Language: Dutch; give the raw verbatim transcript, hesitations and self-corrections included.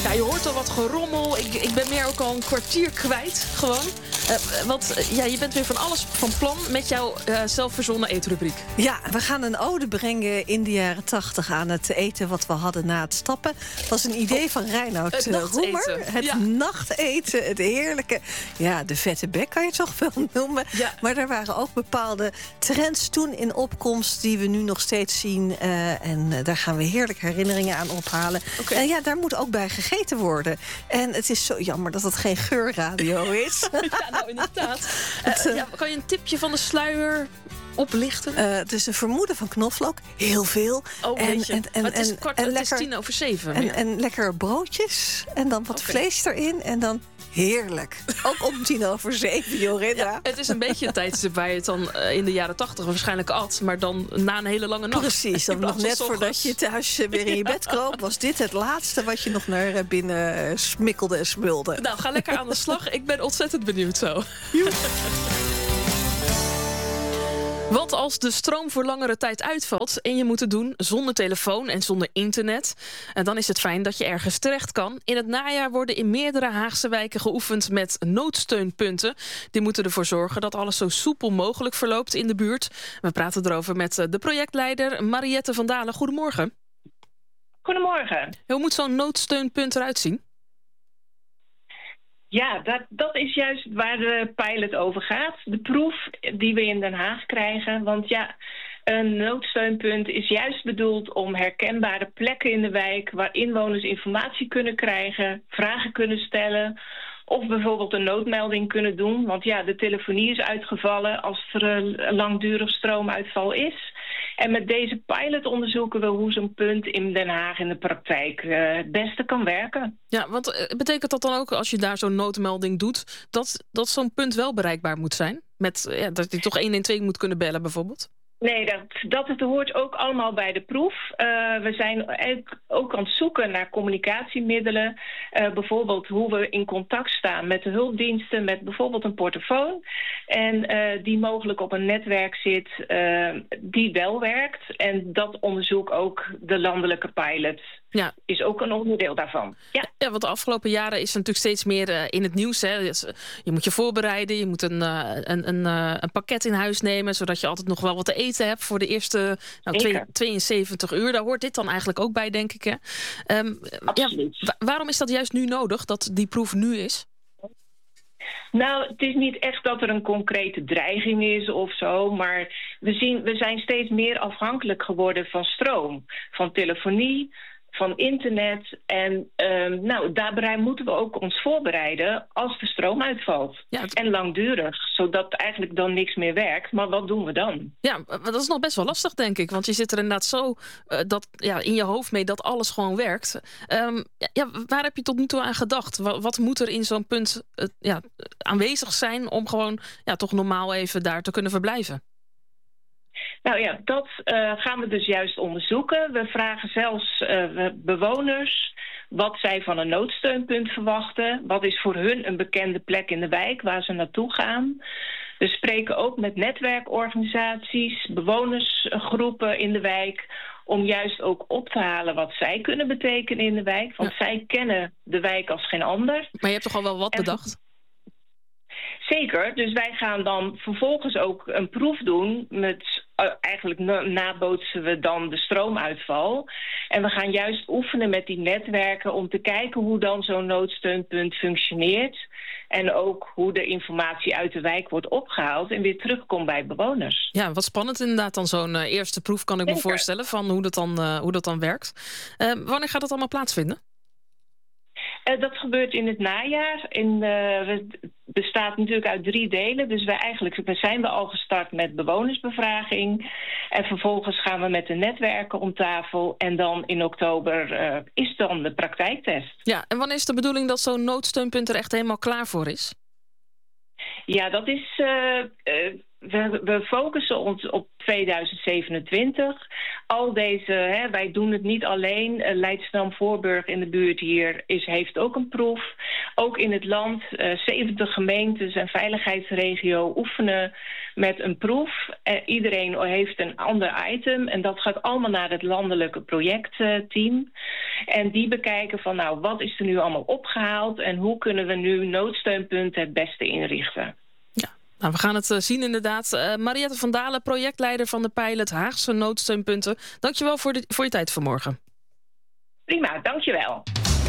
Ja, je hoort al wat gerommel. Ik, ik ben meer ook al een kwartier kwijt, gewoon. Uh, want uh, ja, je bent weer van alles van plan met jouw uh, zelfverzonnen eetrubriek. Ja, we gaan een ode brengen in de jaren tachtig aan het eten wat we hadden na het stappen. Dat was een idee van Reinoud het Roemer. Het ja. nachteten, het heerlijke. Ja, de vette bek kan je het toch wel noemen. Ja. Maar er waren ook bepaalde trends toen in opkomst die we nu nog steeds zien. Uh, en uh, daar gaan we heerlijke herinneringen aan ophalen. Okay. En ja, daar moet ook bij gegeten worden. En het is zo jammer dat het geen geurradio is. Ja, nou inderdaad. Uh, uh, ja, kan je een tipje van de sluier oplichten? Uh, het is een vermoeden van knoflook. Heel veel. Oh, en, en, en, maar het is, kwart, en het lekker, is tien over zeven. En, ja. en lekkere broodjes. En dan wat okay. vlees erin. En dan heerlijk. Ook om tien over zeven, Jorida. Ja, het is een beetje een tijdstip waar je het dan uh, in de jaren tachtig waarschijnlijk at. Maar dan na een hele lange nacht. Precies. Dan nog net voordat je thuis uh, weer in je bed kroop, was dit het laatste wat je nog naar uh, binnen uh, smikkelde en smulde. Nou, ga lekker aan de slag. Ik ben ontzettend benieuwd zo. Wat als de stroom voor langere tijd uitvalt en je moet het doen zonder telefoon en zonder internet? En dan is het fijn dat je ergens terecht kan. In het najaar worden in meerdere Haagse wijken geoefend met noodsteunpunten. Die moeten ervoor zorgen dat alles zo soepel mogelijk verloopt in de buurt. We praten erover met de projectleider Mariette van Dalen. Goedemorgen. Goedemorgen. Hoe moet zo'n noodsteunpunt eruit zien? Ja, dat, dat is juist waar de pilot over gaat. De proef die we in Den Haag krijgen. Want ja, een noodsteunpunt is juist bedoeld om herkenbare plekken in de wijk waar inwoners informatie kunnen krijgen, vragen kunnen stellen of bijvoorbeeld een noodmelding kunnen doen. Want ja, de telefonie is uitgevallen als er een langdurig stroomuitval is. En met deze pilot onderzoeken we hoe zo'n punt in Den Haag in de praktijk uh, het beste kan werken. Ja, want uh, betekent dat dan ook als je daar zo'n noodmelding doet, dat, dat zo'n punt wel bereikbaar moet zijn? Met, uh, ja, dat je toch honderdtwaalf moet kunnen bellen bijvoorbeeld? Nee, dat, dat het hoort ook allemaal bij de proef. Uh, we zijn ook aan het zoeken naar communicatiemiddelen. Uh, bijvoorbeeld hoe we in contact staan met de hulpdiensten, met bijvoorbeeld een portofoon. En uh, die mogelijk op een netwerk zit uh, die wel werkt. En dat onderzoek ook de landelijke pilot. Ja. Is ook een onderdeel daarvan. Ja. Ja, want de afgelopen jaren is er natuurlijk steeds meer uh, in het nieuws. Hè. Je moet je voorbereiden, je moet een, uh, een, een, uh, een pakket in huis nemen, zodat je altijd nog wel wat te eten hebt voor de eerste nou, twee, tweeënzeventig uur. Daar hoort dit dan eigenlijk ook bij, denk ik. Hè. Um, ja, wa- waarom is dat juist nu nodig, dat die proef nu is? Nou, het is niet echt dat er een concrete dreiging is of zo, maar we, zien, we zijn steeds meer afhankelijk geworden van stroom, van telefonie, van internet. En um, nou, daarbij moeten we ook ons voorbereiden als de stroom uitvalt. Ja, het... En langdurig, zodat eigenlijk dan niks meer werkt. Maar wat doen we dan? Ja, dat is nog best wel lastig, denk ik. Want je zit er inderdaad zo uh, dat, ja, in je hoofd mee dat alles gewoon werkt. Um, ja, waar heb je tot nu toe aan gedacht? Wat, wat moet er in zo'n punt uh, ja, aanwezig zijn om gewoon ja, toch normaal even daar te kunnen verblijven? Nou ja, dat uh, gaan we dus juist onderzoeken. We vragen zelfs uh, bewoners wat zij van een noodsteunpunt verwachten. Wat is voor hun een bekende plek in de wijk waar ze naartoe gaan. We spreken ook met netwerkorganisaties, bewonersgroepen in de wijk, om juist ook op te halen wat zij kunnen betekenen in de wijk. Want ja. zij kennen de wijk als geen ander. Maar je hebt toch al wel wat en bedacht? Zeker, dus wij gaan dan vervolgens ook een proef doen met... Uh, eigenlijk na- nabootsen we dan de stroomuitval. En we gaan juist oefenen met die netwerken om te kijken hoe dan zo'n noodsteunpunt functioneert. En ook hoe de informatie uit de wijk wordt opgehaald en weer terugkomt bij bewoners. Ja, wat spannend inderdaad dan zo'n uh, eerste proef, kan ik Zeker. me voorstellen, van hoe dat dan, uh, hoe dat dan werkt. Uh, wanneer gaat dat allemaal plaatsvinden? Uh, dat gebeurt in het najaar. In, uh, het bestaat natuurlijk uit drie delen. Dus wij eigenlijk we zijn we al gestart met bewonersbevraging. En vervolgens gaan we met de netwerken om tafel. En dan in oktober uh, is dan de praktijktest. Ja, en wanneer is de bedoeling dat zo'n noodsteunpunt er echt helemaal klaar voor is? Ja, dat is... Uh, uh, We, we focussen ons op tweeduizend zevenentwintig. Al deze, hè, wij doen het niet alleen. Uh, Leidschendam-Voorburg in de buurt hier is, heeft ook een proef. ook in het land uh, zeventig gemeentes en veiligheidsregio oefenen met een proef. Uh, iedereen heeft een ander item en dat gaat allemaal naar het landelijke projectteam. En die bekijken van nou, wat is er nu allemaal opgehaald en hoe kunnen we nu noodsteunpunten het beste inrichten. Nou, we gaan het uh, zien inderdaad. Uh, Mariette van Dalen, projectleider van de pilot Haagse noodsteunpunten. Dankjewel voor, de, voor je tijd vanmorgen. Prima, dankjewel.